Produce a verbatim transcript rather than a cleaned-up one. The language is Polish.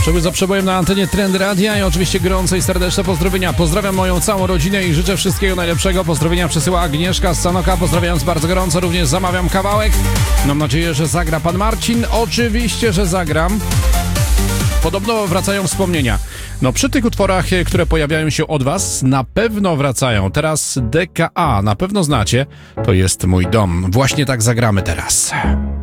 Przebój za przebojem na antenie Trend Radia i oczywiście gorące i serdeczne pozdrowienia. Pozdrawiam moją całą rodzinę i życzę wszystkiego najlepszego. Pozdrowienia przesyła Agnieszka z Sanoka. Pozdrawiając bardzo gorąco, również zamawiam kawałek. Mam nadzieję, że zagra pan Marcin. Oczywiście, że zagram. Podobno wracają wspomnienia. No przy tych utworach, które pojawiają się od was, na pewno wracają. Teraz D K A, na pewno znacie. To jest mój dom. Właśnie tak zagramy teraz.